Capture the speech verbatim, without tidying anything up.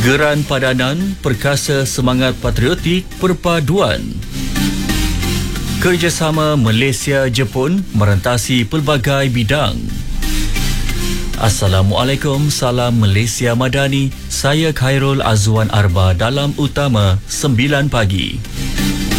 Geran padanan, perkasa semangat patriotik perpaduan. Kerjasama Malaysia-Jepun merentasi pelbagai bidang. Assalamualaikum, salam Malaysia Madani. Saya Khairul Azwan Arba dalam Utama sembilan pagi.